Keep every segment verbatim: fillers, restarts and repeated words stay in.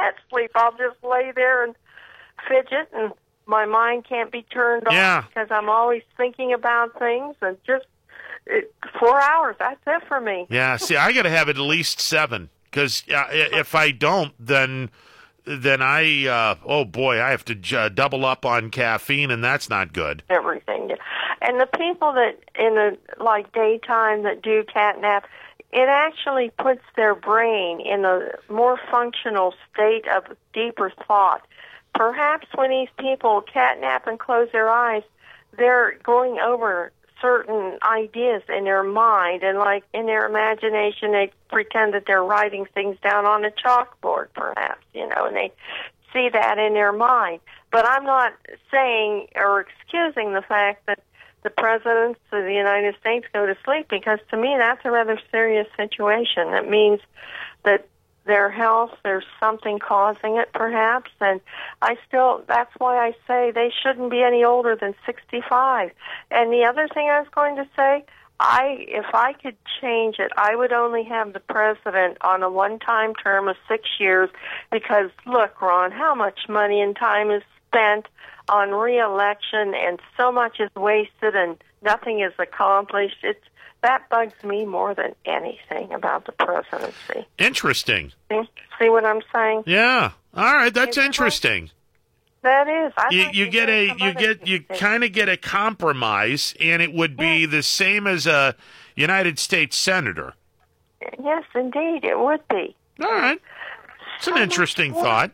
can't sleep. I'll just lay there and fidget, and my mind can't be turned yeah. off because I'm always thinking about things, and just it, four hours, that's it for me. Yeah, see, I got to have at least seven, because uh, if I don't, then then I, uh, oh boy, I have to j- double up on caffeine, and that's not good. Everything. And the people that in the like daytime that do catnap, it actually puts their brain in a more functional state of deeper thought. Perhaps when these people catnap and close their eyes, they're going over certain ideas in their mind, and like in their imagination they pretend that they're writing things down on a chalkboard, perhaps, you know, and they see that in their mind. But I'm not saying or excusing the fact that the presidents of the United States go to sleep, because to me that's a rather serious situation. That means that their health, there's something causing it, perhaps, and I still, that's why I say they shouldn't be any older than sixty-five. And the other thing I was going to say, I, if I could change it, I would only have the president on a one-time term of six years, because, look, Ron, how much money and time is spent on re-election, and so much is wasted and nothing is accomplished. It's That bugs me more than anything about the presidency. Interesting. See, see what I'm saying? Yeah. All right, that's interesting. That is. I'd You, like you to get hear a some you other get you things. kind of get a compromise, and it would be the same as a United States senator. Yes, indeed, it would be. All right, it's an interesting thought.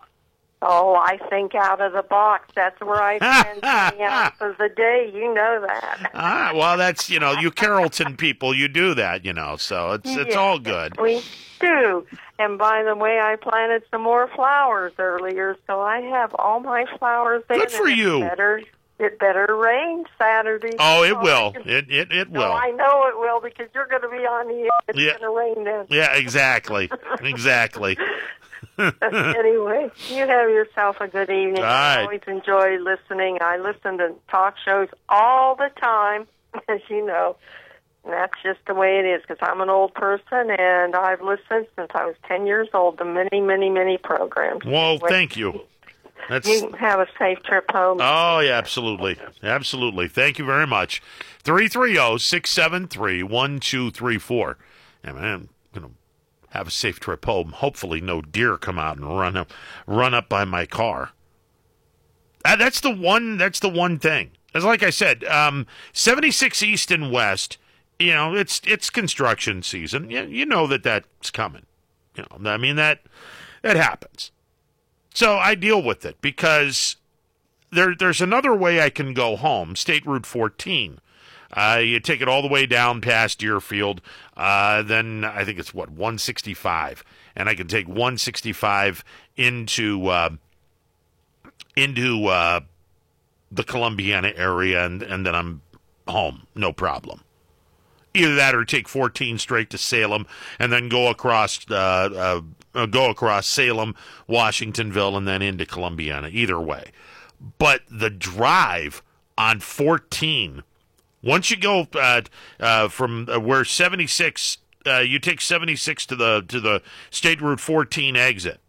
Oh, I think out of the box. That's where I spend twenty hours of the day. You know that. Ah, well, that's, you know, you Carrollton people, you do that, you know, so it's it's Yes, all good. We do. And by the way, I planted some more flowers earlier, so I have all my flowers there. Good for and you. It better, it better rain Saturday. Oh, it so will. I can- It it it No, will. I know it will, because you're going to be on the air. It's Yeah. going to rain then. Yeah, exactly, exactly. Anyway, you have yourself a good evening. All I right. always enjoy listening. I listen to talk shows all the time, as you know. And that's just the way it is, because I'm an old person, and I've listened since I was ten years old to many, many, many programs. Well, Anyway, thank you. That's You have a safe trip home. Oh, yeah, absolutely. Absolutely. Thank you very much. three three zero, six seven three, one two three four. And I'm going to have a safe trip home. Hopefully no deer come out and run up run up by my car. Uh, that's the one that's the one thing. As like I said, um, seventy-six East and West, you know, it's it's construction season. You, you know that that's coming. You know, I mean that that happens. So I deal with it, because there, there's another way I can go home, State Route fourteen. Uh, you take it all the way down past Deerfield, uh, then I think it's, what, one sixty-five. And I can take one sixty-five into uh, into uh, the Columbiana area, and, and then I'm home, no problem. Either that or take fourteen straight to Salem, and then go across uh, uh, go across Salem, Washingtonville, and then into Columbiana. Either way. But the drive on fourteen, once you go uh, uh, from uh, where seventy-six, uh, you take seventy-six to the to the State Route fourteen exit,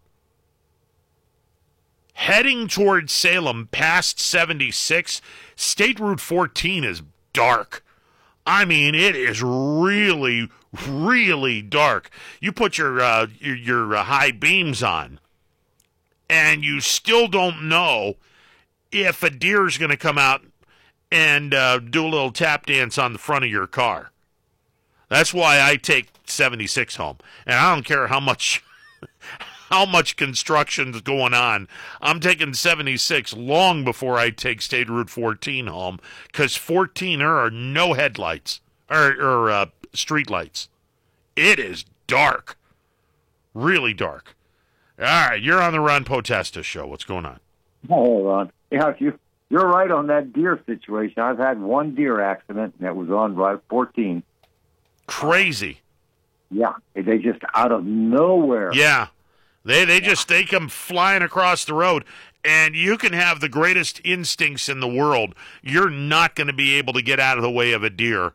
heading towards Salem past seventy-six, State Route fourteen is dark. I mean, it is really, really dark. You put your uh, your, your uh, high beams on, and you still don't know if a deer is going to come out and uh, do a little tap dance on the front of your car. That's why I take seventy-six home, and I don't care how much how much construction's going on. I'm taking seventy-six long before I take State Route fourteen home, because fourteen, there are no headlights or, or uh, street lights. It is dark, really dark. All right, you're on the Ron Potesta show. What's going on? Oh, Ron. Yeah, you, you're right on that deer situation. I've had one deer accident, and that was on Route fourteen. Crazy. Yeah, they just out of nowhere. Yeah. They they just they come flying across the road, and you can have the greatest instincts in the world. You're not going to be able to get out of the way of a deer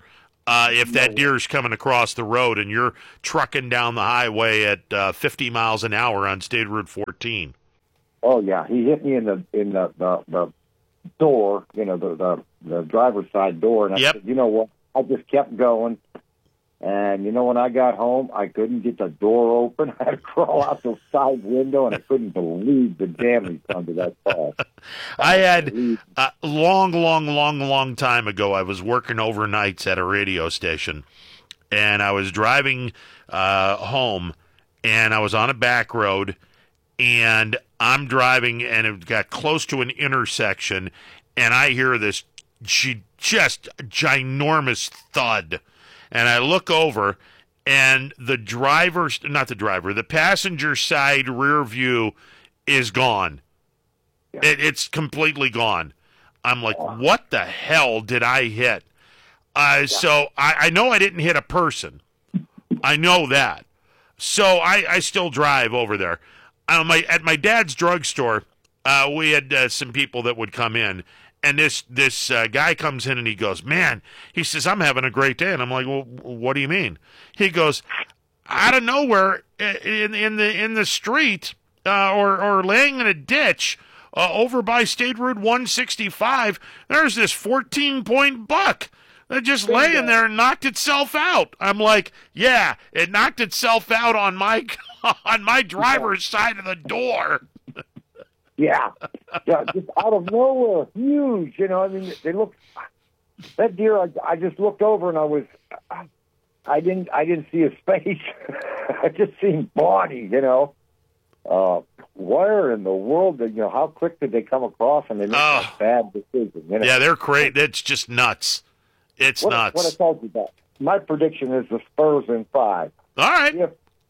Uh, if that deer's coming across the road and you're trucking down the highway at uh, fifty miles an hour on State Route fourteen. Oh yeah, he hit me in the in the the, the door, you know, the, the the driver's side door, and I yep. said, you know what? I just kept going, and you know, when I got home, I couldn't get the door open. I had to crawl out the side window, and I couldn't believe the damage done to that car. I had a long, long, long, long time ago, I was working overnights at a radio station, and I was driving uh, home, and I was on a back road, and I'm driving, and it got close to an intersection, and I hear this g- just ginormous thud, and I look over, and the driver's, not the driver, the passenger side rear view is gone. It, it's completely gone. I'm like, what the hell did I hit? Uh, so I, I know I didn't hit a person. I know that. So I, I still drive over there. Uh, my, at my dad's drugstore, uh, we had uh, some people that would come in, and this this uh, guy comes in and he goes, man, he says, I'm having a great day. And I'm like, well, what do you mean? He goes, out of nowhere in in the in the street uh, or or laying in a ditch uh, over by State Route one sixty-five, there's this fourteen-point buck that just laying there and knocked itself out. I'm like, yeah, it knocked itself out on my on my driver's side of the door. Yeah, yeah, just out of nowhere, huge. You know, I mean, they look. That deer, I, I just looked over and I was, I didn't, I didn't see his face. I just seen body. You know, uh, where in the world did you know? How quick did they come across and they make oh. a bad decision? You know? Yeah, they're great. It's just nuts. It's what, nuts. What I told you about. My prediction is the Spurs in five. All right. If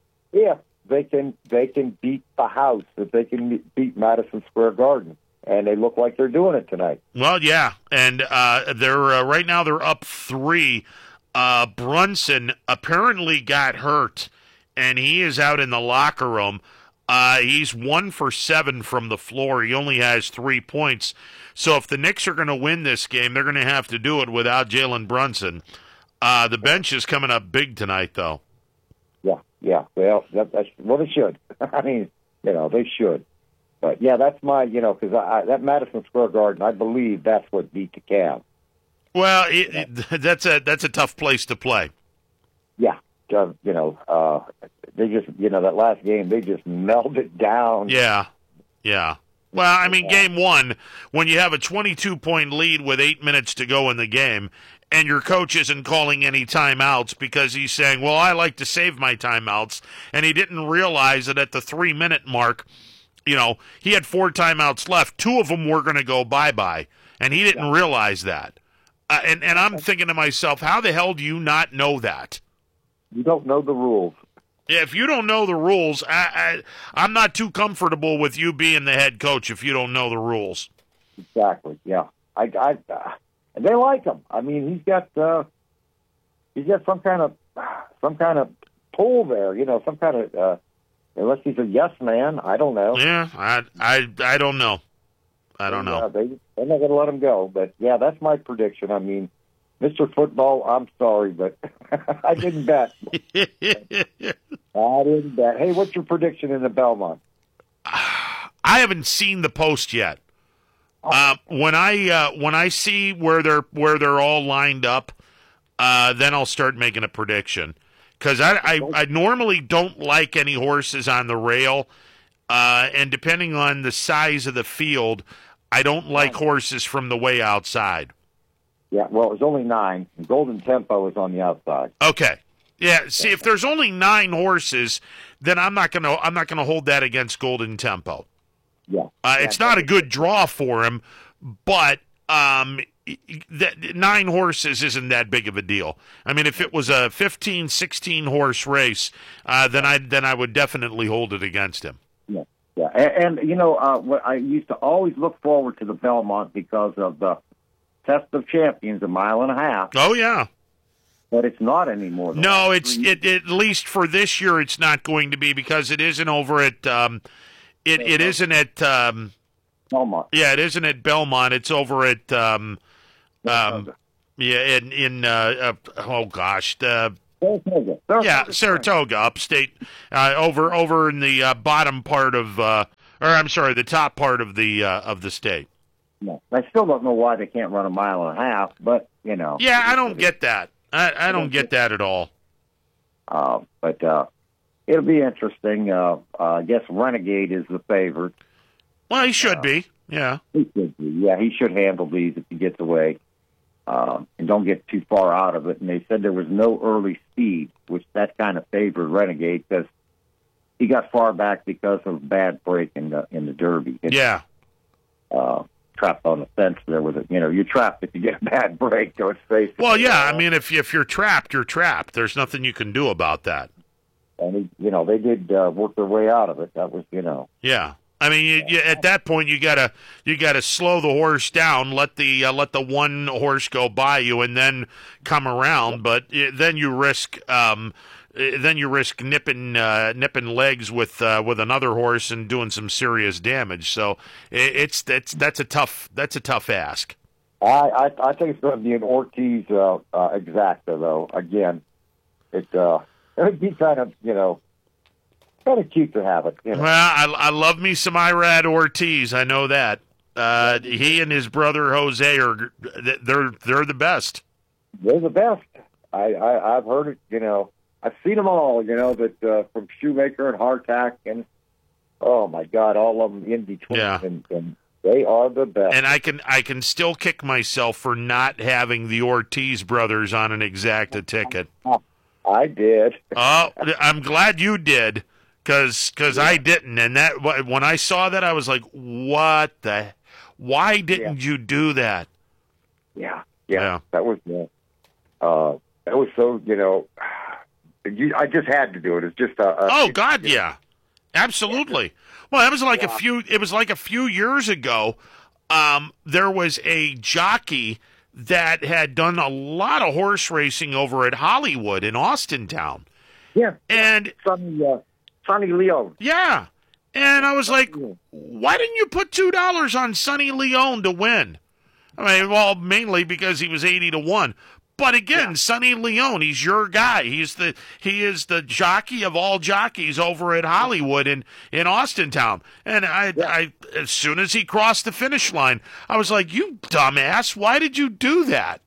if they can they can beat the house, if they can beat Madison Square Garden, and they look like they're doing it tonight. Well, yeah, and uh, they're uh, right now they're up three. Uh, Brunson apparently got hurt, and he is out in the locker room. Uh, he's one for seven from the floor. He only has three points. So if the Knicks are going to win this game, they're going to have to do it without Jalen Brunson. Uh, the bench is coming up big tonight, though. Yeah, yeah. Well, that, that's well, they should. I mean, you know, they should. But yeah, that's my, you know, because I, I, that Madison Square Garden, I believe that's what beat the Cavs. Well, it, it, that's a that's a tough place to play. Yeah, uh, you know, uh, they just, you know, that last game, they just melted down. Yeah, yeah. Well, I mean, game one, when you have a twenty-two point lead with eight minutes to go in the game, and your coach isn't calling any timeouts because he's saying, well, I like to save my timeouts, and he didn't realize that at the three-minute mark, you know, he had four timeouts left. Two of them were going to go bye-bye, and he didn't realize that. Uh, and, and I'm thinking to myself, how the hell do you not know that? You don't know the rules. If you don't know the rules, I, I, I'm not too comfortable with you being the head coach if you don't know the rules. Exactly, yeah. I, I, uh, and they like him. I mean, he's got uh, he's got some kind of some kind of pull there, you know, some kind of uh, unless he's a yes man, I don't know. Yeah, I, I, I don't know. I don't know. Yeah, they, they're not going to let him go. But, yeah, that's my prediction. I mean, Mister Football, I'm sorry, but I didn't bet. I didn't bet. Hey, what's your prediction in the Belmont? I haven't seen the post yet. Uh, when I uh, when I see where they're where they're all lined up, uh, then I'll start making a prediction. Because I, I I normally don't like any horses on the rail, uh, and depending on the size of the field, I don't like horses from the way outside. Yeah, well, it was only nine. Golden Tempo is on the outside. Okay. Yeah. See, if there's only nine horses, then I'm not gonna I'm not gonna hold that against Golden Tempo. Yeah. Uh, it's not a good draw for him, but um, that nine horses isn't that big of a deal. I mean, if it was a fifteen, sixteen horse race, uh, then I then I would definitely hold it against him. Yeah, yeah, and, and you know, uh, what I used to always look forward to the Belmont because of the Test of Champions, a mile and a half. Oh yeah. But it's not anymore. No, it's it, at least for this year, it's not going to be because it isn't over at. Um, It it isn't at um, Belmont. Yeah, it isn't at Belmont. It's over at um, um, Yeah, in in uh, uh, oh gosh, the Saratoga. yeah Saratoga, upstate, uh, over over in the uh, bottom part of, uh, or I'm sorry, the top part of the uh, of the state. Yeah. I still don't know why they can't run a mile and a half, but you know. Yeah, I don't get that. I, I don't get that at all. Uh, but uh, it'll be interesting. Uh, uh, I guess Renegade is the favorite. Well, he should be. Yeah. He should be. Yeah, he should handle these if he gets away. Um, and don't get too far out of it. And they said there was no early speed, which that kind of favored Renegade because he got far back because of bad break in the in the Derby. It, Yeah. Uh, trapped on the fence there with it. You know, you're trapped if you get a bad break. Let's face it. Well, yeah. I mean, if if you're trapped, you're trapped. There's nothing you can do about that. And he, you know, they did uh, work their way out of it. That was, you know. Yeah. I mean, you, you, at that point, you gotta you gotta slow the horse down, let the uh, let the one horse go by you, and then come around. But uh, then you risk um, uh, then you risk nipping uh, nipping legs with uh, with another horse and doing some serious damage. So it, it's that's that's a tough that's a tough ask. I I, I think it's going to be an Ortiz uh, uh, exacta though. Again, it uh, it'd be kind of you know. Kind of cute to have it. You know? Well, I, I love me some Irad Ortiz. I know that. Uh, he and his brother Jose are they're they're the best. They're the best. I, I I've heard it. You know, I've seen them all. You know that uh, from Shoemaker and Hardtack and oh my God, all of them in between. Yeah. And, and they are the best. And I can I can still kick myself for not having the Ortiz brothers on an exacta ticket. I did. Oh, I'm glad you did. Because cause I didn't, and that when I saw that, I was like, "What the? Why didn't Yeah. you do that?" Yeah, yeah, Yeah. that was uh, uh, that was so you know. You, I just had to do it. It's just a. a Oh it- God, yeah, absolutely. Well, that was like a Yeah. few. It was like a few years ago. Um, there was a jockey that had done a lot of horse racing over at Hollywood in Austintown, Yeah, and Sonny, uh, Sonny Leone. yeah, and I was like, why didn't you put two dollars on Sonny Leone to win? I mean, well, mainly because he was eighty to one. But again, Yeah. Sonny Leone, he's your guy. He's the he is the jockey of all jockeys over at Hollywood in in Austintown. And I, Yeah. I as soon as he crossed the finish line, I was like, you dumbass, why did you do that?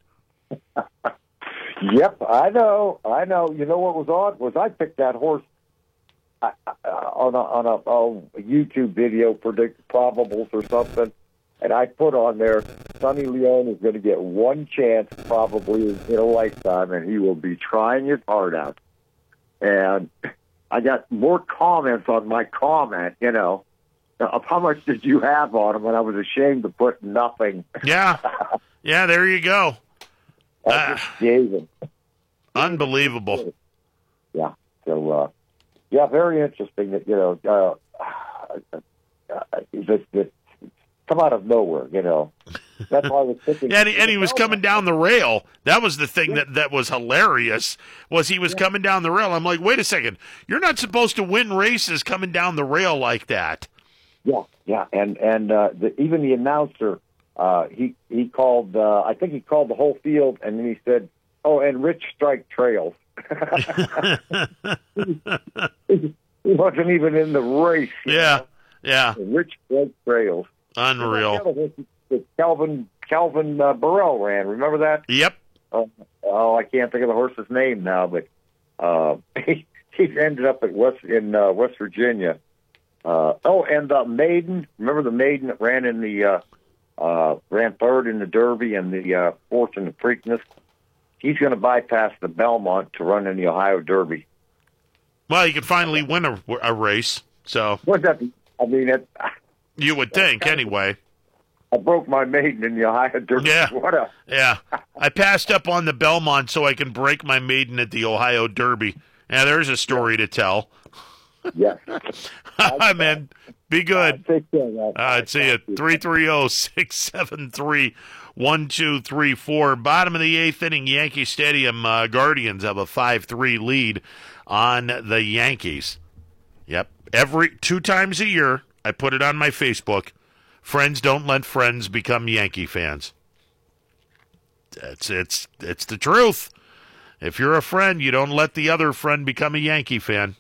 Yep, I know, I know. You know what was odd was I picked that horse uh, uh, on a on a, oh, a YouTube video, predict probables or something, and I put on there Sonny Leone is going to get one chance probably in a lifetime, and he will be trying his heart out. And I got more comments on my comment, you know, of how much did you have on him, and I was ashamed to put nothing. Yeah, yeah, there you go. I Ah. just gave him. Unbelievable. Yeah. So, uh, yeah, very interesting that, you know, uh, uh, uh, that, that come out of nowhere, you know. That's why I was thinking. Yeah, and he, and he was coming down the rail. That was the thing that, that was hilarious, was he was coming down the rail. I'm like, wait a second. You're not supposed to win races coming down the rail like that. Yeah, yeah. And, and uh, the, even the announcer, uh, he, he called, uh, I think he called the whole field, and then he said, oh, and Rich Strike Trails. He wasn't even in the race. you Yeah, know? yeah. Rich Strike Trails. Unreal. That Calvin Calvin uh, Burrell ran. Remember that? Yep. Oh, oh, I can't think of the horse's name now, but uh, he, he ended up at West in uh, West Virginia. Uh, oh, and the Maiden. Remember the Maiden that ran in the uh, uh, ran third in the Derby and the uh, fourth in the Preakness. He's going to bypass the Belmont to run in the Ohio Derby. Well, you can finally win a, a race, so What's that? I mean, it, you would think anyway. I broke my Maiden in the Ohio Derby. Yeah. What a Yeah, I passed up on the Belmont so I can break my maiden at the Ohio Derby. Yeah, there's a story to tell. yes. Hi, man. Be good. Take care, man. All right, see you. three three zero, six seven three, one two three four. Bottom of the eighth inning, Yankee Stadium. Uh, Guardians have a five three lead on the Yankees. Yep. Every two times a year, I put it on my Facebook. Friends don't let friends become Yankee fans. it's it's it's the truth. If you're a friend, you don't let the other friend become a Yankee fan.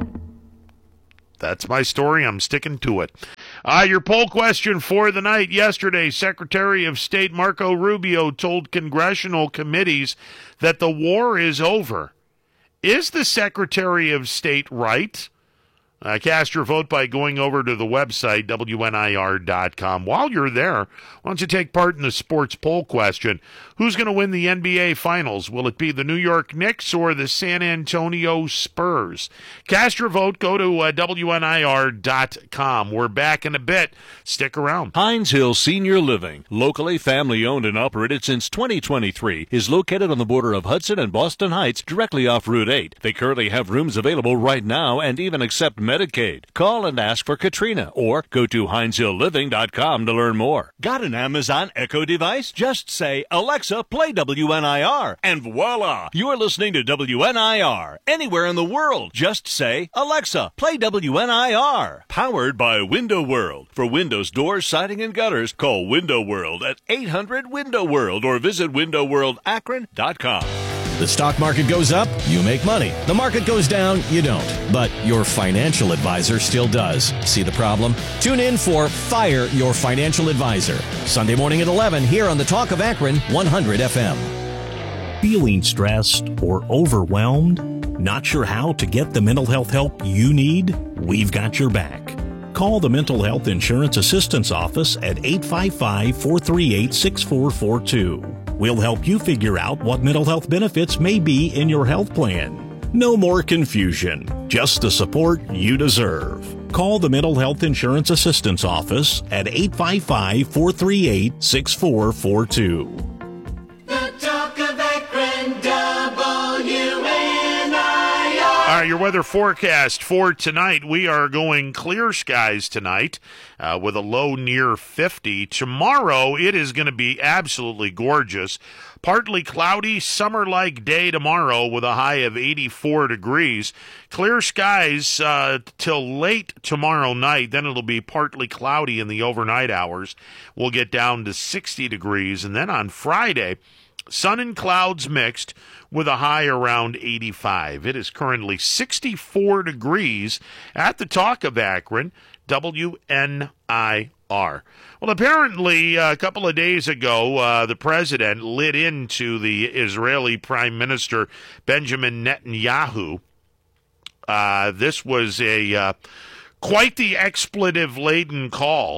That's my story. I'm sticking to it. Uh, your poll question for the night. Yesterday, Secretary of State Marco Rubio told congressional committees that the war is over. Is the Secretary of State right? Uh, cast your vote by going over to the website, W N I R dot com. While you're there, why don't you take part in the sports poll question? Who's going to win the N B A Finals? Will it be the New York Knicks or the San Antonio Spurs? Cast your vote. Go to uh, W N I R dot com. We're back in a bit. Stick around. Hines Hill Senior Living, locally family-owned and operated since twenty twenty-three, is located on the border of Hudson and Boston Heights, directly off Route eight. They currently have rooms available right now and even accept Medicaid. Call and ask for Katrina or go to Hines Hill Living dot com to learn more. Got an Amazon Echo device? Just say, Alexa, play W N I R, and voila! You're listening to W N I R. Anywhere in the world, just say, Alexa, play W N I R. Powered by Window World. For windows, doors, siding, and gutters, call Window World at eight hundred window world or visit window world akron dot com. The stock market goes up, you make money. The market goes down, you don't. But your financial advisor still does. See the problem? Tune in for Fire Your Financial Advisor. Sunday morning at eleven here on the Talk of Akron, one hundred F M. Feeling stressed or overwhelmed? Not sure how to get the mental health help you need? We've got your back. Call the Mental Health Insurance Assistance Office at eight five five, four three eight, six four four two. We'll help you figure out what mental health benefits may be in your health plan. No more confusion, just the support you deserve. Call the Mental Health Insurance Assistance Office at eight five five, four three eight, six four four two. The Talk of Akron, W N I R. All right, your weather forecast for tonight. We are going clear skies tonight uh, with a low near fifty. Tomorrow, it is going to be absolutely gorgeous. Partly cloudy, summer-like day tomorrow with a high of eighty-four degrees. Clear skies uh, till late tomorrow night. Then it'll be partly cloudy in the overnight hours. We'll get down to sixty degrees. And then on Friday, sun and clouds mixed with a high around eighty-five. It is currently sixty-four degrees at the Talk of Akron, W N I R. Well, apparently uh, a couple of days ago, uh, the president lit into the Israeli Prime Minister Benjamin Netanyahu. Uh, this was a uh, quite the expletive-laden call.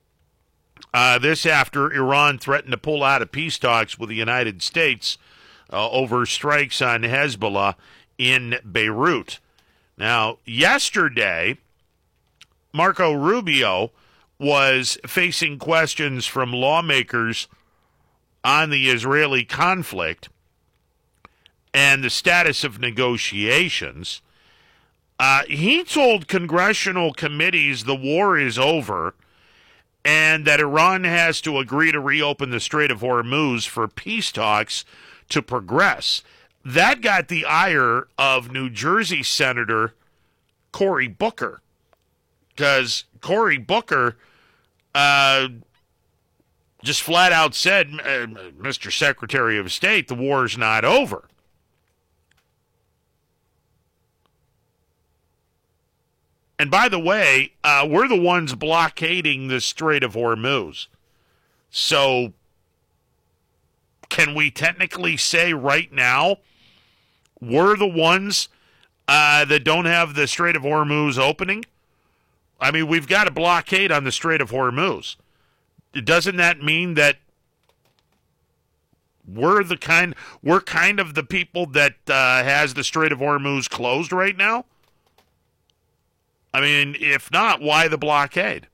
Uh, this after Iran threatened to pull out of peace talks with the United States uh, over strikes on Hezbollah in Beirut. Now, yesterday, Marco Rubio was facing questions from lawmakers on the Israeli conflict and the status of negotiations. Uh, he told congressional committees the war is over and that Iran has to agree to reopen the Strait of Hormuz for peace talks to progress. That got the ire of New Jersey Senator Cory Booker, because Cory Booker uh, just flat out said, uh, Mister Secretary of State, the war's not over. And by the way, uh, we're the ones blockading the Strait of Hormuz. So can we technically say right now we're the ones uh, that don't have the Strait of Hormuz opening? I mean, we've got a blockade on the Strait of Hormuz. Doesn't that mean that we're the kind we're kind of the people that uh, has the Strait of Hormuz closed right now? I mean, if not, why the blockade?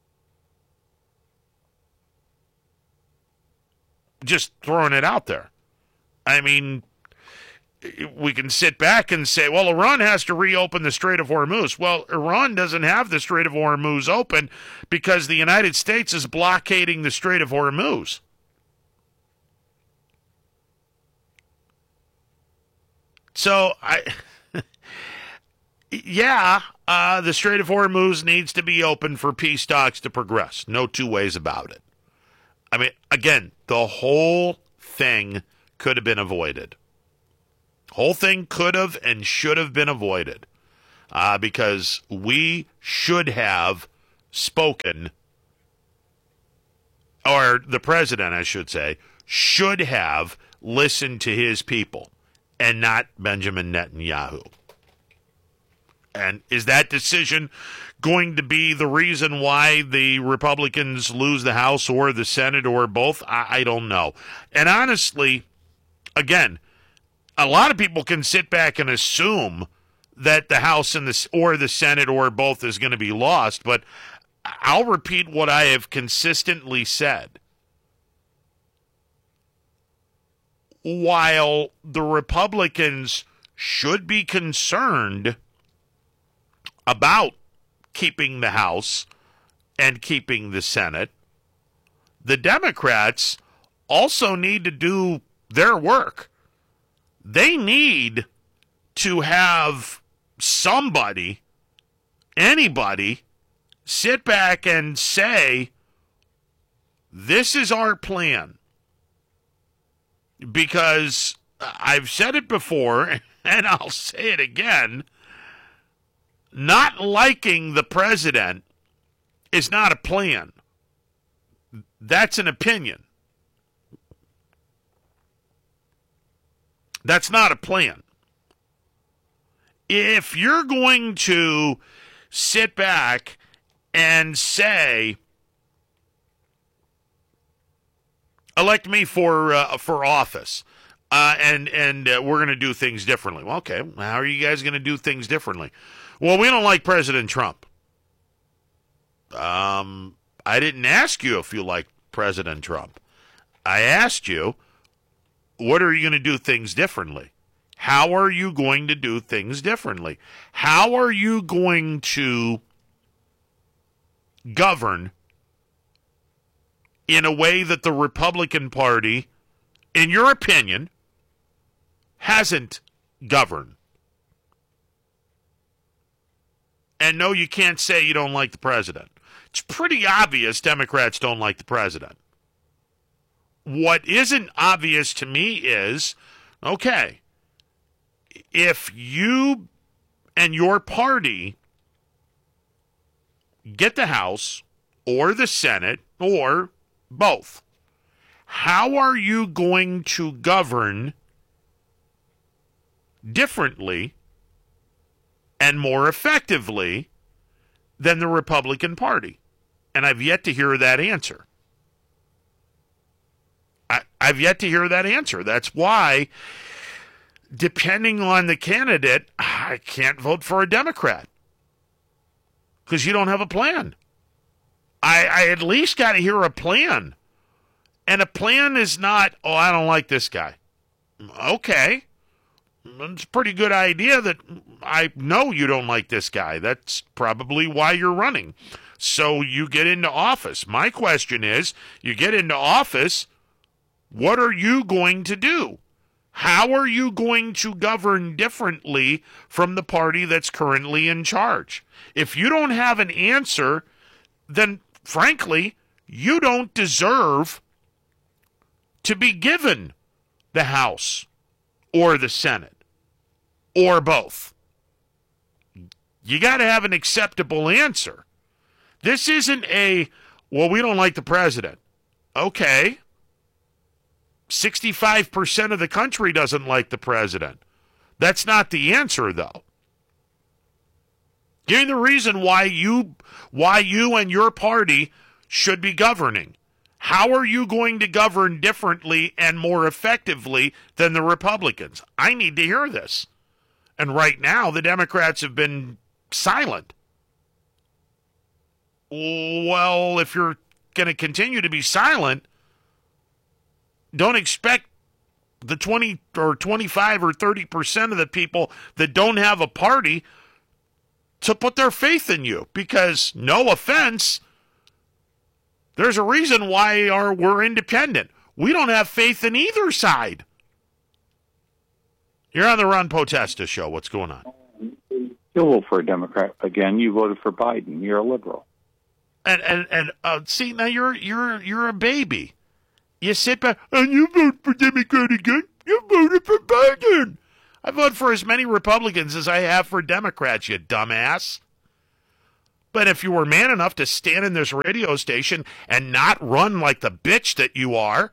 Just throwing it out there. I mean, we can sit back and say, well, Iran has to reopen the Strait of Hormuz. Well, Iran doesn't have the Strait of Hormuz open because the United States is blockading the Strait of Hormuz. So, I, yeah, uh, the Strait of Hormuz needs to be open for peace talks to progress. No two ways about it. I mean, again, the whole thing could have been avoided. Whole thing could have and should have been avoided uh, because we should have spoken, or the president, I should say, should have listened to his people and not Benjamin Netanyahu. And is that decision going to be the reason why the Republicans lose the House or the Senate or both? I, I don't know. And honestly, again, a lot of people can sit back and assume that the House and the or the Senate or both is going to be lost, but I'll repeat what I have consistently said. While the Republicans should be concerned about keeping the House and keeping the Senate, the Democrats also need to do their work. They need to have somebody, anybody, sit back and say, this is our plan. Because I've said it before, and I'll say it again, not liking the president is not a plan. That's an opinion. That's not a plan. If you're going to sit back and say, elect me for uh, for office, uh, and and uh, we're going to do things differently. Well, okay, how are you guys going to do things differently? Well, we don't like President Trump. Um, I didn't ask you if you like President Trump. I asked you, what are you going to do things differently? How are you going to do things differently? How are you going to govern in a way that the Republican Party, in your opinion, hasn't governed? And no, you can't say you don't like the president. It's pretty obvious Democrats don't like the president. What isn't obvious to me is, okay, if you and your party get the House or the Senate or both, how are you going to govern differently and more effectively than the Republican Party? And I've yet to hear that answer. I, I've yet to hear that answer. That's why, depending on the candidate, I can't vote for a Democrat because you don't have a plan. I, I at least got to hear a plan. And a plan is not, oh, I don't like this guy. Okay. It's a pretty good idea that I know you don't like this guy. That's probably why you're running. So you get into office. My question is, you get into office, what are you going to do? How are you going to govern differently from the party that's currently in charge? If you don't have an answer, then frankly, you don't deserve to be given the House or the Senate or both. You got to have an acceptable answer. This isn't a, well, we don't like the president. Okay. sixty-five percent of the country doesn't like the president. That's not the answer, though. Give me the reason why you, why you and your party should be governing. How are you going to govern differently and more effectively than the Republicans? I need to hear this. And right now, the Democrats have been silent. Well, if you're going to continue to be silent, don't expect the twenty or twenty-five or thirty percent of the people that don't have a party to put their faith in you. Because, no offense, there's a reason why our, we're independent. We don't have faith in either side. You're on the Ron Potesta Show. What's going on? You'll vote for a Democrat again. You voted for Biden. You're a liberal. And and and uh, see, now you're you're you're a baby. you sit back and you vote for Democrat again. You voted for Biden. I vote for as many Republicans as I have for Democrats, you dumbass. But if you were man enough to stand in this radio station and not run like the bitch that you are,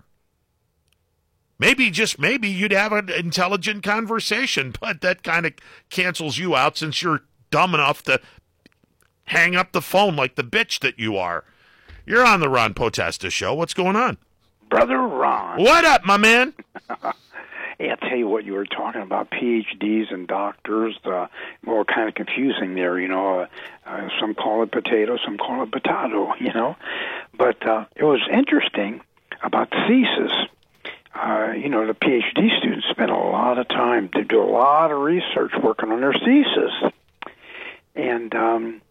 maybe, just maybe, you'd have an intelligent conversation. But that kind of cancels you out since you're dumb enough to hang up the phone like the bitch that you are. You're on the Ron Potesta Show. What's going on? Brother Ron. What up, my man? Hey, I'll tell you what, you were talking about P H Ds and doctors. Uh, well, kind of confusing there, you know. Uh, uh, some call it potato, some call it potato, you know. But uh, it was interesting about thesis. Uh, you know, the P H D students spend a lot of time. They do a lot of research working on their thesis. And um,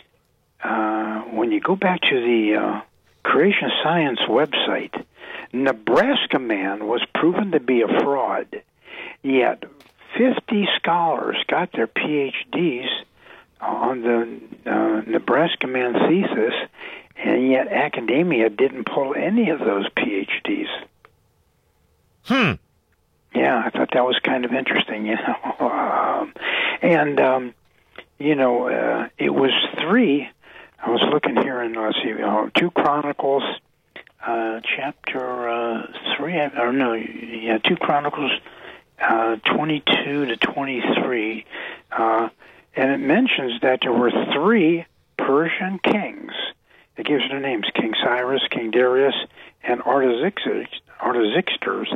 uh, when you go back to the uh, Creation Science website, Nebraska man was proven to be a fraud, yet fifty scholars got their P H Ds on the uh, Nebraska man thesis, and yet academia didn't pull any of those P H Ds. Hmm. Yeah, I thought that was kind of interesting, you know. um, and, um, you know, uh, it was three. I was looking here in, let's see, uh, two Chronicles, Uh, chapter uh, three, or no, yeah, two Chronicles, uh, twenty-two to twenty-three, uh, and it mentions that there were three Persian kings. It gives their names: King Cyrus, King Darius, and Artaxerxes. Artaxerxes.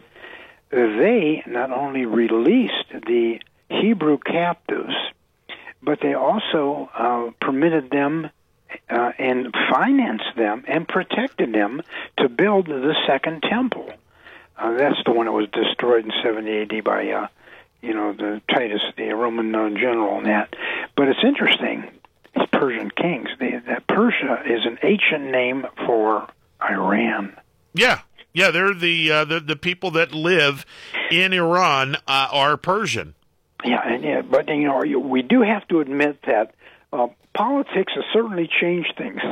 They not only released the Hebrew captives, but they also uh, permitted them. Uh, and financed them and protected them to build the second temple. Uh, that's the one that was destroyed in seventy A D by, uh, you know, the Titus, the Roman uh, general, and that. But it's interesting. These Persian kings. They, that Persia is an ancient name for Iran. Yeah, yeah. They're the uh, the the people that live in Iran uh, are Persian. Yeah, and yeah, but you know, we do have to admit that. Uh, Politics has certainly changed things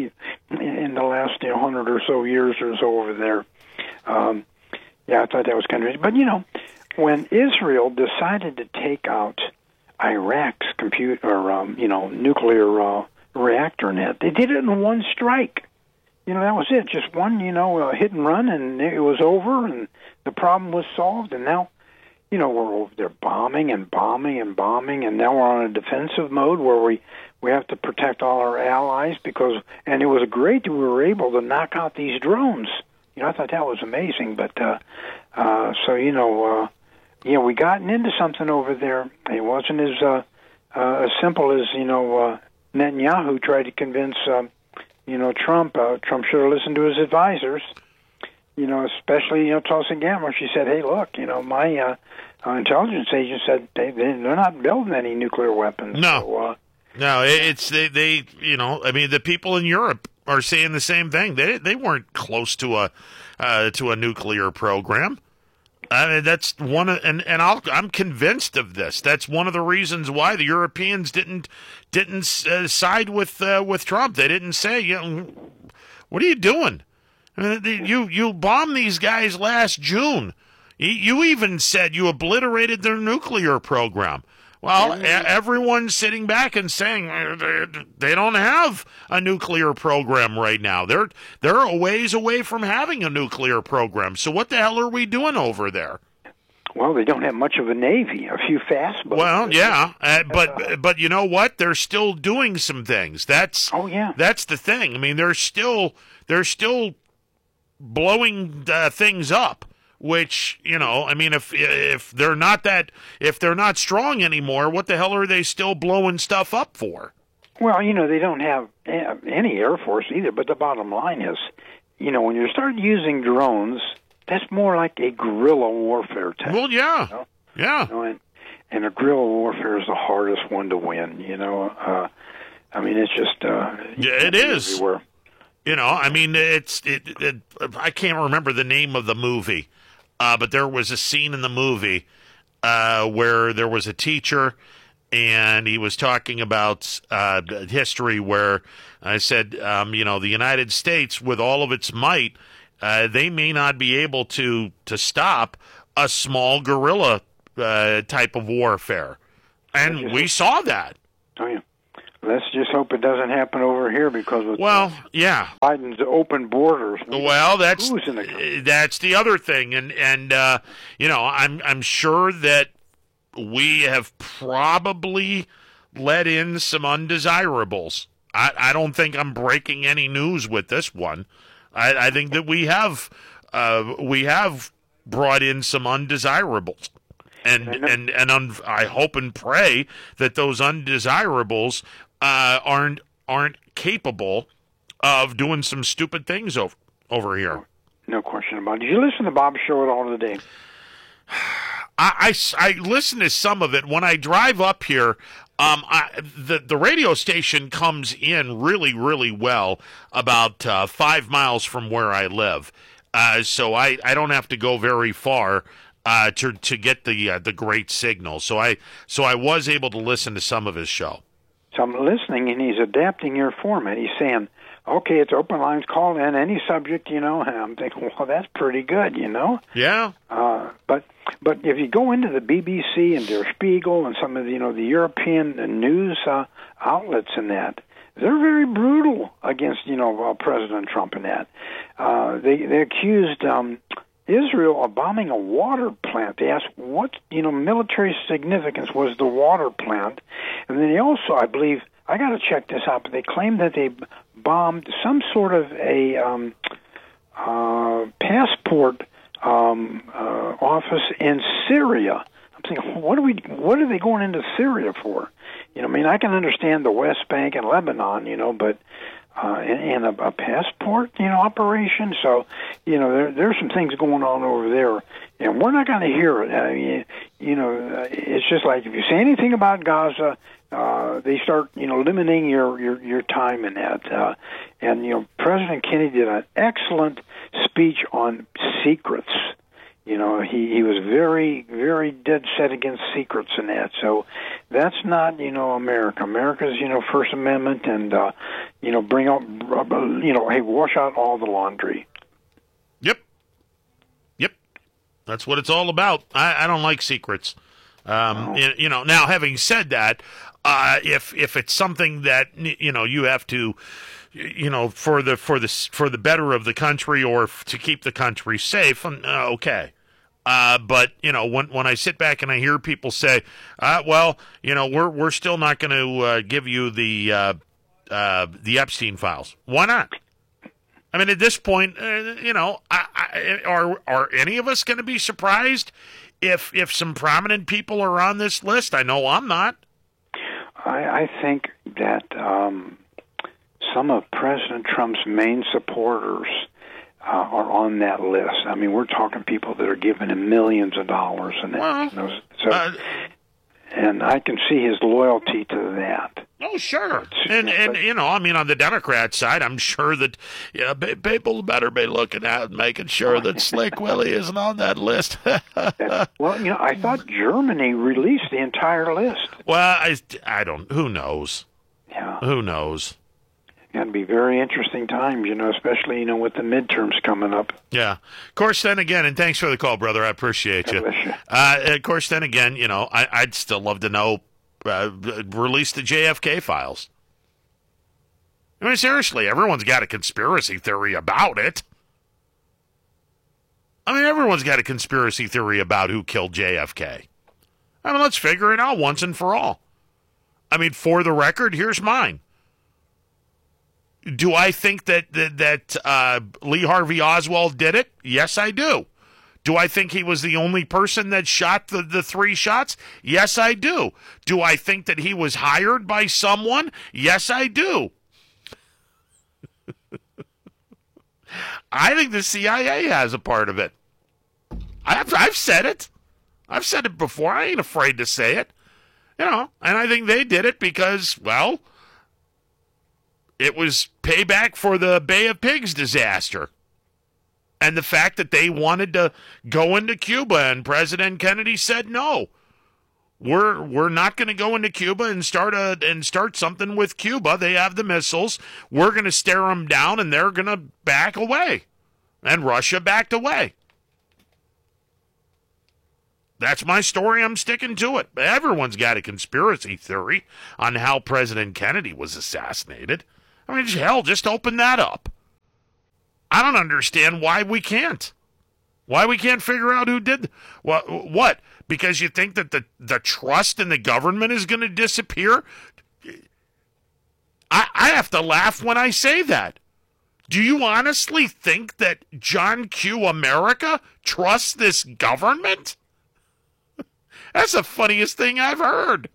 in the last you know, hundred or so years or so over there. Um, yeah, I thought that was kind of. But you know, when Israel decided to take out Iraq's compute or um, you know nuclear uh, reactor net, they did it in one strike. You know, that was it. Just one, you know, uh, hit and run, and it was over, and the problem was solved. And now, you know, we're over there bombing and bombing and bombing, and now we're on a defensive mode where we. We have to protect all our allies because, and it was great that we were able to knock out these drones. You know, I thought that was amazing. But uh, uh, so you know, uh, yeah, we gotten into something over there. It wasn't as uh, uh, as simple as you know uh, Netanyahu tried to convince uh, you know Trump. Uh, Trump should have listened to his advisors. You know, especially you know Tulsi Gabbard. She said, "Hey, look, you know, my uh, uh, intelligence agent said they they're not building any nuclear weapons." No. So, uh, No, it's they, they. You know, I mean, the people in Europe are saying the same thing. They they weren't close to a uh, to a nuclear program. I mean, that's one of, and and I'll, I'm convinced of this. That's one of the reasons why the Europeans didn't didn't uh, side with uh, with Trump. They didn't say, you know, what are you doing? I mean, you you bombed these guys last June. You even said you obliterated their nuclear program. Well, a- everyone's sitting back and saying they don't have a nuclear program right now. They're they're a ways away from having a nuclear program. So what the hell are we doing over there? Well, they don't have much of a navy. A few fast boats. Well, yeah, uh, but but you know what? They're still doing some things. That's oh yeah. That's the thing. I mean, they're still they're still blowing uh, things up. Which, you know, I mean, if if they're not that, if they're not strong anymore, what the hell are they still blowing stuff up for? Well, you know, they don't have any Air Force either, but the bottom line is, you know, when you start using drones, that's more like a guerrilla warfare tactic. Well, yeah, you know? yeah. You know, and, and a guerrilla warfare is the hardest one to win, you know. Uh, I mean, it's just... Uh, yeah, it is. Everywhere. You know, I mean, it's... It, it, I can't remember the name of the movie. Uh, but there was a scene in the movie uh, where there was a teacher, and he was talking about uh, history where I said, um, you know, the United States, with all of its might, uh, they may not be able to to stop a small guerrilla uh, type of warfare. And we saw that. Oh, yeah. Let's just hope it doesn't happen over here because of well, yeah, Biden's open borders. Well, that's Who's in the that's the other thing, and and uh, you know, I'm I'm sure that we have probably let in some undesirables. I, I don't think I'm breaking any news with this one. I, I think that we have uh, we have brought in some undesirables. And and and un, I hope and pray that those undesirables uh, aren't aren't capable of doing some stupid things over over here. No question about it. Did you listen to Bob's show at all today? I, I, I listen to some of it when I drive up here. Um, I, the the radio station comes in really really well about uh, five miles from where I live, uh, so I, I don't have to go very far. Uh, to to get the uh, the great signal, so I so I was able to listen to some of his show. So I'm listening, and he's adapting your format. He's saying, "Okay, it's open lines. Call in any subject, you know." And I'm thinking, "Well, that's pretty good, you know." Yeah. Uh, but but if you go into the B B C and Der Spiegel and some of the, you know the European news uh, outlets and that, they're very brutal against you know uh, President Trump and that. Uh, they they accused. Um, Israel of bombing a water plant. They asked what, you know, military significance was the water plant. And then they also, I believe, I got to check this out, but they claimed that they bombed some sort of a um, uh, passport um, uh, office in Syria. I'm thinking, what are we? What are they going into Syria for? You know, I mean, I can understand the West Bank and Lebanon, you know, but uh, and, and a, a passport, you know, operation. So, you know, there there's some things going on over there, and we're not going to hear it. I mean, you know, it's just like if you say anything about Gaza, uh, they start, you know, limiting your your your time in that. Uh, and you know, President Kennedy did an excellent speech on secrets. You know, he, he was very, very dead set against secrets and that. So that's not, you know, America. America's, you know, First Amendment and, uh, you know, bring out, you know, hey, wash out all the laundry. Yep. Yep. That's what it's all about. I, I don't like secrets. Um, No. you know, now having said that, uh, if if it's something that, you know, you have to, you know, for the for the for the better of the country or f- to keep the country safe, uh, okay. Uh, but you know, when when I sit back and I hear people say, uh, "Well, you know, we're we're still not going to uh, give you the uh, uh, the Epstein files," why not? I mean, at this point, uh, you know, I, I, are are any of us going to be surprised if if some prominent people are on this list? I know I'm not. I, I think that um, some of President Trump's main supporters uh, are on that list. I mean, we're talking people that are giving him millions of dollars, and that. Well, you know, so, uh, and I can see his loyalty to that. Oh, sure. And, and you know, I mean, on the Democrat side, I'm sure that you know, pe- people better be looking out and making sure that Slick Willie isn't on that list. Well, you know, I thought Germany released the entire list. Well, I, I don't, who knows? Yeah. Who knows? Going to be very interesting times, you know, especially, you know, with the midterms coming up. Yeah. Of course, then again, and thanks for the call, brother. I appreciate you. God bless you. Uh, of course, then again, you know, I, I'd still love to know, uh, release the J F K files. I mean, seriously, everyone's got a conspiracy theory about it. I mean, everyone's got a conspiracy theory about who killed J F K. I mean, let's figure it out once and for all. I mean, for the record, here's mine. Do I think that that, that uh, Lee Harvey Oswald did it? Yes, I do. Do I think he was the only person that shot the, the three shots? Yes, I do. Do I think that he was hired by someone? Yes, I do. I think the C I A has a part of it. I've, I've said it. I've said it before. I ain't afraid to say it. You know, and I think they did it because, well, it was payback for the Bay of Pigs disaster. And the fact that they wanted to go into Cuba and President Kennedy said no. We're we're not going to go into Cuba and start a and start something with Cuba. They have the missiles. We're going to stare them down and they're going to back away. and Russia backed away. That's my story. I'm sticking to it. Everyone's got a conspiracy theory on how President Kennedy was assassinated. I mean, hell, just open that up. I don't understand why we can't. Why we can't figure out who did what? What? Because you think that the, the trust in the government is going to disappear? I, I have to laugh when I say that. Do you honestly think that John Q. America trusts this government? That's the funniest thing I've heard.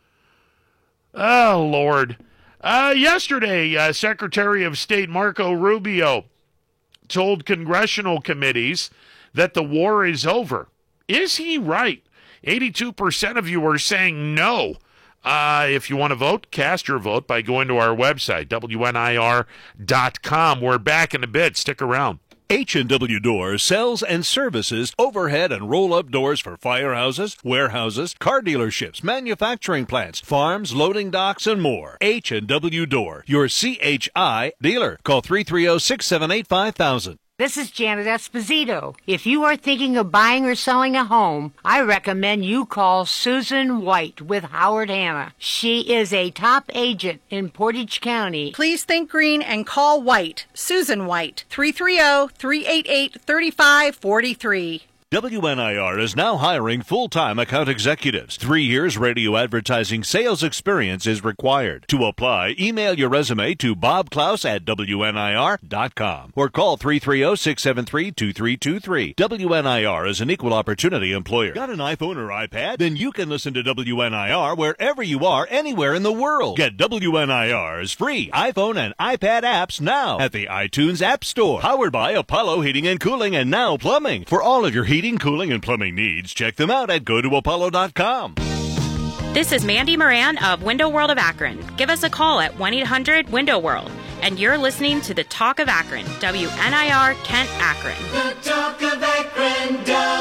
Oh, Lord. Uh, yesterday, uh, Secretary of State Marco Rubio told congressional committees that the war is over. Is he right? eighty-two percent of you are saying no. Uh, if you want to vote, cast your vote by going to our website, W N I R dot com. We're back in a bit. Stick around. H and W Doors sells and services overhead and roll-up doors for firehouses, warehouses, car dealerships, manufacturing plants, farms, loading docks, and more. H and W Door, your C H I dealer. Call three three zero, six seven eight, five thousand. This is Janet Esposito. If you are thinking of buying or selling a home, I recommend you call Susan White with Howard Hanna. She is a top agent in Portage County. Please think green and call White, Susan White, three three zero, three eight eight, three five four three. W N I R is now hiring full-time account executives. Three years radio advertising sales experience is required. To apply, email your resume to Bob Klaus at W N I R dot com or call three three zero, six seven three, two three two three. W N I R is an equal opportunity employer. Got an iPhone or iPad? Then you can listen to W N I R wherever you are, anywhere in the world. Get W N I R's free iPhone and iPad apps now at the iTunes App Store. Powered by Apollo Heating and Cooling and Now Plumbing. For all of your heating, cooling, and plumbing needs, check them out at go to apollo dot com. This is Mandy Moran of Window World of Akron. Give us a call at one eight hundred window world. And you're listening to the Talk of Akron, W N I R Kent Akron. The Talk of Akron,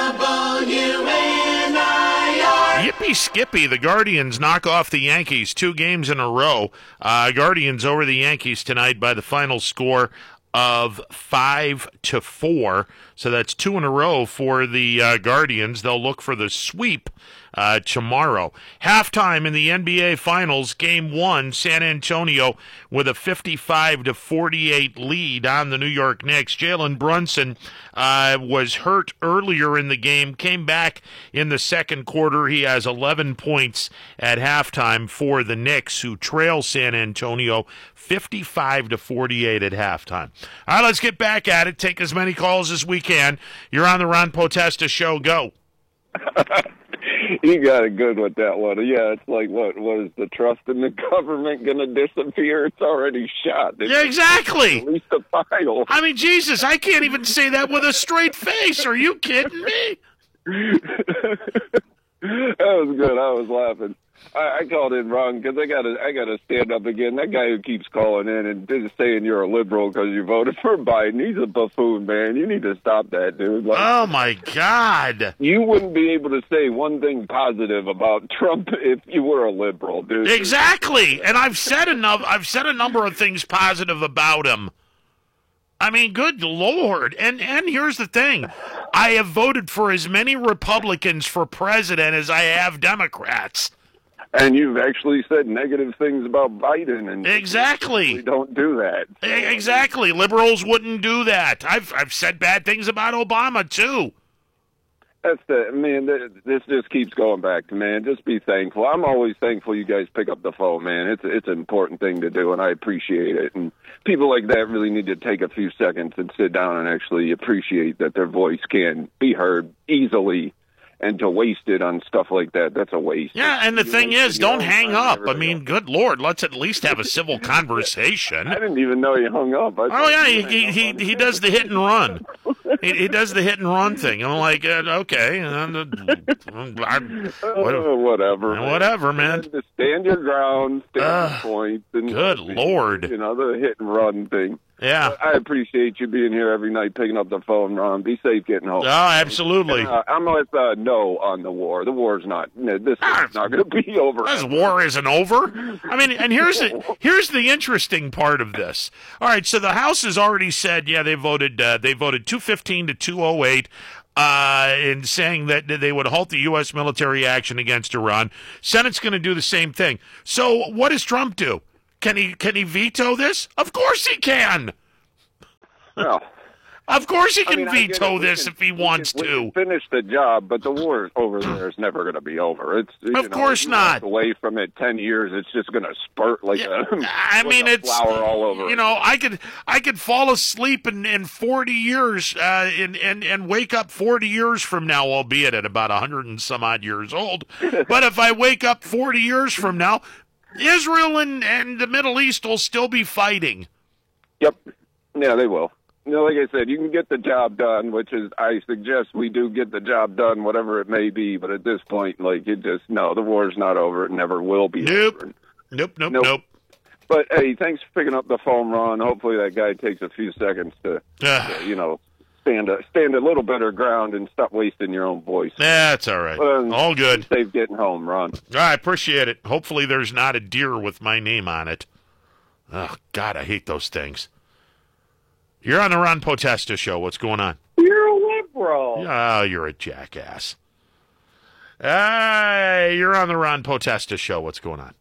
W N I R. Yippee Skippy, the Guardians knock off the Yankees two games in a row. Uh, Guardians over the Yankees tonight by the final score of five to four. So that's two in a row for the uh, Guardians. They'll look for the sweep uh, tomorrow. Halftime in the N B A Finals, Game One, San Antonio with a fifty-five to forty-eight lead on the New York Knicks. Jalen Brunson uh, was hurt earlier in the game, came back in the second quarter. He has eleven points at halftime for the Knicks, who trail San Antonio fifty-five to forty-eight at halftime. All right, let's get back at it. Take as many calls as we can. You're on the Ron Potesta Show. Go. You got it good with that one. Yeah, it's like, what? What is the trust in the government going to disappear? It's already shot. It's yeah, exactly. At least a file. I mean, Jesus, I can't even say that with a straight face. Are you kidding me? That was good. I was laughing. I, I called in wrong because I got to I got to stand up again. That guy who keeps calling in and just saying you're a liberal because you voted for Biden, he's a buffoon, man. You need to stop that, dude. Like, oh, my God. You wouldn't be able to say one thing positive about Trump if you were a liberal, dude. Exactly. And I've said enough. I've said a number of things positive about him. I mean, good Lord. And and here's the thing. I have voted for as many Republicans for president as I have Democrats. And you've actually said negative things about Biden, and exactly, we don't do that. Exactly, liberals wouldn't do that. I've I've said bad things about Obama too. That's the man. This just keeps going back to man. Just be thankful. I'm always thankful you guys pick up the phone, man. It's it's an important thing to do, and I appreciate it. And people like that really need to take a few seconds and sit down and actually appreciate that their voice can be heard easily. And to waste it on stuff like that, that's a waste. Yeah, and the thing is, don't hang up. I mean, good Lord, let's at least have a civil conversation. I didn't even know you hung up. I oh, yeah, he he, he he does the hit and run. he, he does the hit and run thing. I'm like, uh, okay. Uh, I, uh, whatever. Whatever, man. Just stand your ground, stand uh, your point. And, good Lord. You know, the hit and run thing. Yeah. I appreciate you being here every night, picking up the phone, Ron. Be safe getting home. Oh, absolutely. And, uh, I'm with uh, no on the war. The war's not. No, this is not going to be over. This war isn't over. I mean, and here's the here's the interesting part of this. All right, so the House has already said, yeah, they voted uh, they voted two fifteen to two oh eight. Uh, in saying that they would halt the U S military action against Iran. Senate's going to do the same thing. So what does Trump do? Can he can he veto this? Of course he can. Well, of course he can I mean, I veto get it. this can, if he wants we can, to. We can finish the job, but the war over there is never going to be over. It's you of know, course you not. Away from it ten years, it's just going to spurt like yeah, a. I like mean, a it's flower all over. You know, I could I could fall asleep in, in forty years, uh, and and and wake up forty years from now, albeit at about a hundred and some odd years old. But if I wake up forty years from now, Israel and and the Middle East will still be fighting. Yep. Yeah, they will. You know, like I said, you can get the job done, which is, I suggest we do get the job done, whatever it may be. But at this point, like, it just, no, the war's not over. It never will be nope. over. Nope, nope, nope, nope. But, hey, thanks for picking up the phone, Ron. Hopefully that guy takes a few seconds to, to you know, stand a, stand a little better ground and stop wasting your own voice. That's all right. Well, all good. Safe getting home, Ron. I appreciate it. Hopefully there's not a deer with my name on it. Oh, God, I hate those things. You're on the Ron Potesta show. What's going on? You're a liberal. Oh, you're a jackass. Hey, you're on the Ron Potesta show. What's going on?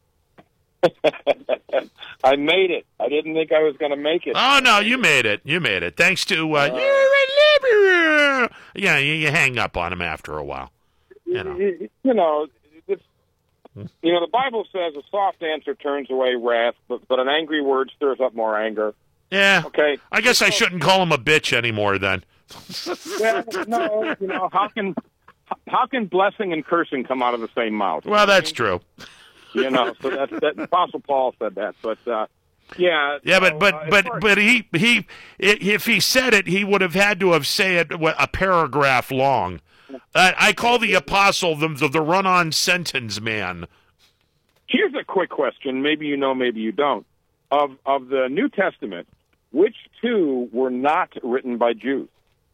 I made it. I didn't think I was going to make it. Oh, no, you made it. You made it. Thanks to, uh, uh, you're a liberal. Yeah, you, you hang up on him after a while. You know, you, you know, it's, you know, the Bible says a soft answer turns away wrath, but, but an angry word stirs up more anger. Yeah. Okay. I guess I shouldn't call him a bitch anymore then. Well, no, you know, how can how can blessing and cursing come out of the same mouth? Well, that's true. You know, so that's that. Apostle Paul said that, but uh, yeah. Yeah, so, but but uh, but far, but he he if he said it, he would have had to have said it a paragraph long. Uh, I call the apostle the the, the run-on sentence man. Here's a quick question. Maybe you know, maybe you don't. Of of the New Testament, which two were not written by Jews?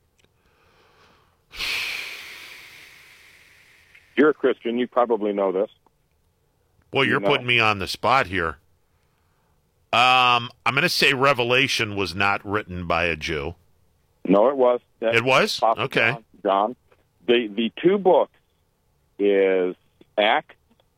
You're a Christian. You probably know this. Well, you're you know. putting me on the spot here. Um, I'm going to say Revelation was not written by a Jew. No, it was. That it was? Apostle Okay. John, John. The, the two books is Acts,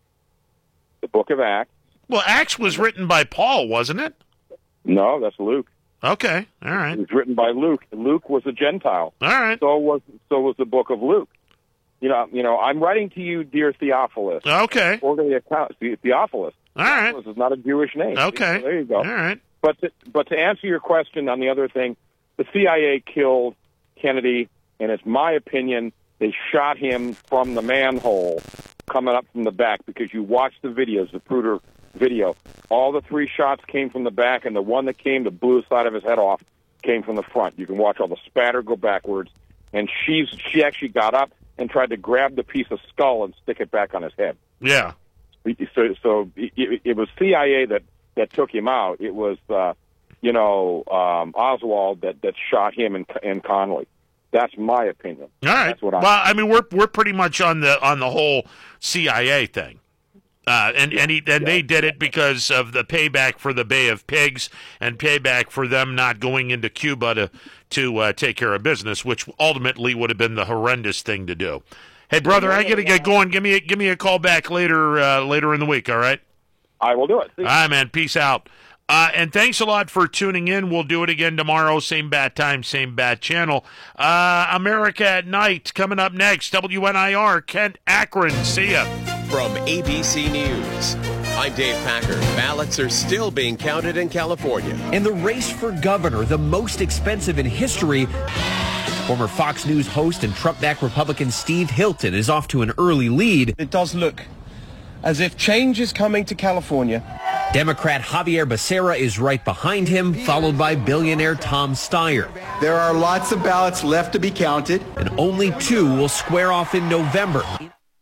the book of Acts. Well, Acts was written by Paul, wasn't it? No, that's Luke. Okay, all right. It was written by Luke. Luke was a Gentile. All right. So was so was the book of Luke. You know, you know. I'm writing to you, dear Theophilus. Okay. Or the account, Theophilus. All right. Theophilus is not a Jewish name. Okay. So there you go. All right. But to, but to answer your question on the other thing, the C I A killed Kennedy, and it's my opinion they shot him from the manhole coming up from the back, because you watch the videos, the Pruder video. All the three shots came from the back, and the one that came that blew the side of his head off came from the front. You can watch all the spatter go backwards, and she's she actually got up and tried to grab the piece of skull and stick it back on his head. Yeah. So, so it, it was C I A that, that took him out. It was, uh, you know, um, Oswald that, that shot him and, and Connolly. That's my opinion. All right. That's what I well, I mean, we're we're pretty much on the on the whole C I A thing. Uh, and and, he, and they did it because of the payback for the Bay of Pigs and payback for them not going into Cuba to to uh, take care of business, which ultimately would have been the horrendous thing to do. Hey, brother, I got to get going. Give me a, give me a call back later uh, later in the week. All right. I will do it. All right, man. Peace out. Uh, and thanks a lot for tuning in. We'll do it again tomorrow. Same bat time, same bat channel. Uh, America at Night coming up next. W N I R, Kent Akron. See ya. From A B C News, I'm Dave Packer. Ballots are still being counted in California. In the race for governor, the most expensive in history, former Fox News host and Trump-backed Republican Steve Hilton is off to an early lead. It does look as if change is coming to California. Democrat Javier Becerra is right behind him, followed by billionaire Tom Steyer. There are lots of ballots left to be counted. And only two will square off in November.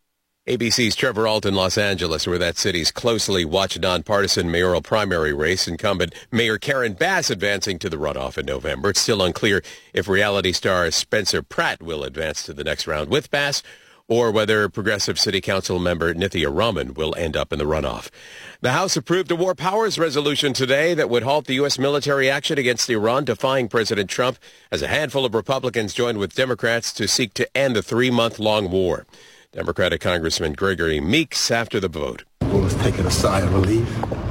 A B C's Trevor Ault in Los Angeles, where that city's closely watched nonpartisan mayoral primary race. Incumbent Mayor Karen Bass advancing to the runoff in November. It's still unclear if reality star Spencer Pratt will advance to the next round with Bass, or whether Progressive City Council member Nithya Raman will end up in the runoff. The House approved a war powers resolution today that would halt the U S military action against Iran, defying President Trump, as a handful of Republicans joined with Democrats to seek to end the three-month-long war. Democratic Congressman Gregory Meeks after the vote. Well, let's take it a sigh of relief.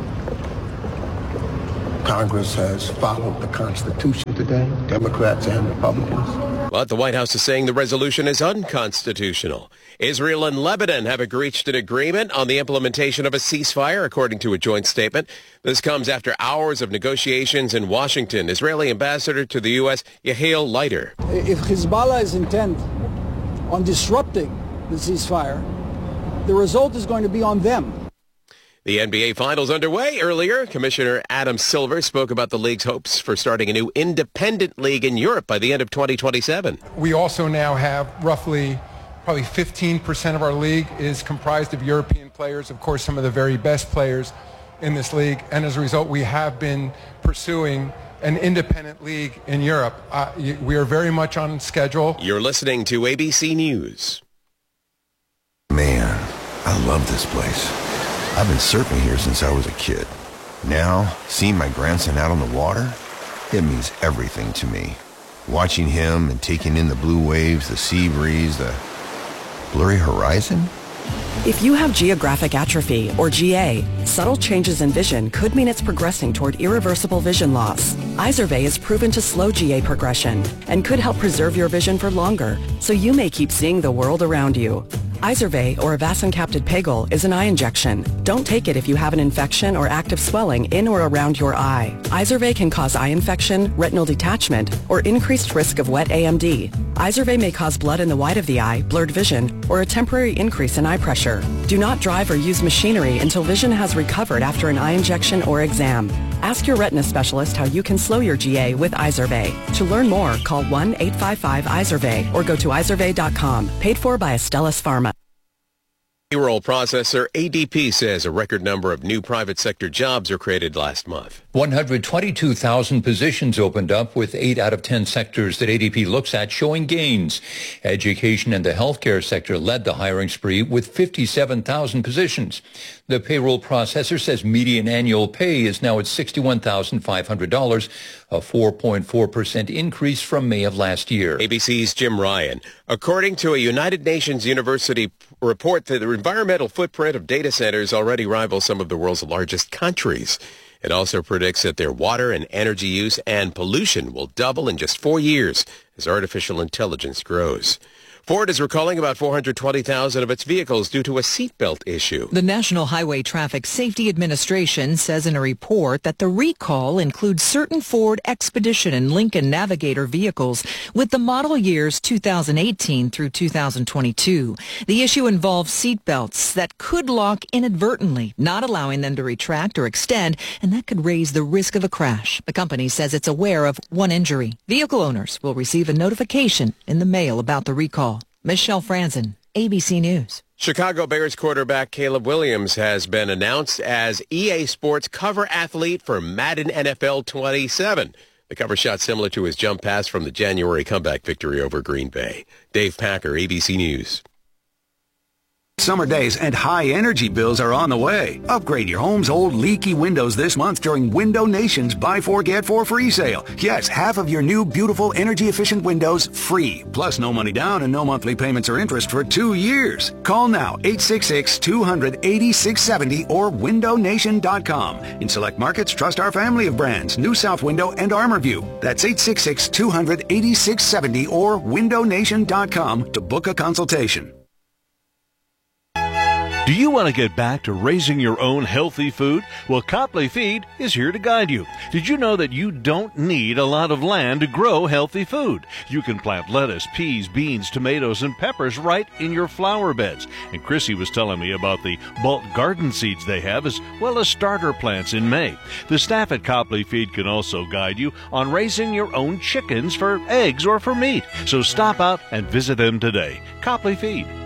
Congress has followed the Constitution today, Democrats and Republicans. But the White House is saying the resolution is unconstitutional. Israel and Lebanon have reached an agreement on the implementation of a ceasefire, according to a joint statement. This comes after hours of negotiations in Washington. Israeli ambassador to the U S, Yehiel Leiter. If Hezbollah is intent on disrupting the ceasefire, the result is going to be on them. The N B A Finals underway earlier. Commissioner Adam Silver spoke about the league's hopes for starting a new independent league in Europe by the end of twenty twenty-seven. We also now have roughly probably fifteen percent of our league is comprised of European players, of course, some of the very best players in this league. And as a result, we have been pursuing an independent league in Europe. Uh, we are very much on schedule. You're listening to A B C News. Man, I love this place. I've been surfing here since I was a kid. Now, seeing my grandson out on the water, it means everything to me. Watching him and taking in the blue waves, the sea breeze, the blurry horizon. If you have geographic atrophy, or G A, subtle changes in vision could mean it's progressing toward irreversible vision loss. Izervay is proven to slow G A progression and could help preserve your vision for longer, so you may keep seeing the world around you. Izervay, or avacincaptad pegol, is an eye injection. Don't take it if you have an infection or active swelling in or around your eye. Izervay can cause eye infection, retinal detachment, or increased risk of wet A M D. Izervay may cause blood in the white of the eye, blurred vision, or a temporary increase in eye pressure. Do not drive or use machinery until vision has recovered after an eye injection or exam. Ask your retina specialist how you can slow your G A with Izervay. To learn more, call one eight five five Izervay or go to izervay dot com. Paid for by Astellas Pharma. Payroll processor A D P says a record number of new private sector jobs are created last month. one hundred twenty-two thousand positions opened up, with eight out of ten sectors that A D P looks at showing gains. Education and the healthcare sector led the hiring spree with fifty-seven thousand positions. The payroll processor says median annual pay is now at sixty-one thousand five hundred dollars, a four point four percent increase from May of last year. A B C's Jim Ryan. According to a United Nations University report, the environmental footprint of data centers already rivals some of the world's largest countries. It also predicts that their water and energy use and pollution will double in just four years as artificial intelligence grows. Ford is recalling about four hundred twenty thousand of its vehicles due to a seatbelt issue. The National Highway Traffic Safety Administration says in a report that the recall includes certain Ford Expedition and Lincoln Navigator vehicles with the model years two thousand eighteen through two thousand twenty-two. The issue involves seatbelts that could lock inadvertently, not allowing them to retract or extend, and that could raise the risk of a crash. The company says it's aware of one injury. Vehicle owners will receive a notification in the mail about the recall. Michelle Franzen, A B C News. Chicago Bears quarterback Caleb Williams has been announced as E A Sports cover athlete for Madden N F L twenty-seven. The cover shot similar to his jump pass from the January comeback victory over Green Bay. Dave Packer, A B C News. Summer days and high energy bills are on the way. Upgrade your home's old leaky windows this month during Window Nation's Buy Four Get Four free sale. Yes, half of your new beautiful energy efficient windows free. Plus no money down and no monthly payments or interest for two years. Call now eight six six, two hundred, eighty-six seventy or window nation dot com. In select markets, trust our family of brands, New South Window and ArmorView. That's eight six six, two hundred, eighty-six seventy or window nation dot com to book a consultation. Do you want to get back to raising your own healthy food? Well, Copley Feed is here to guide you. Did you know that you don't need a lot of land to grow healthy food? You can plant lettuce, peas, beans, tomatoes, and peppers right in your flower beds. And Chrissy was telling me about the bulk garden seeds they have, as well as starter plants in May. The staff at Copley Feed can also guide you on raising your own chickens for eggs or for meat. So stop out and visit them today. Copley Feed.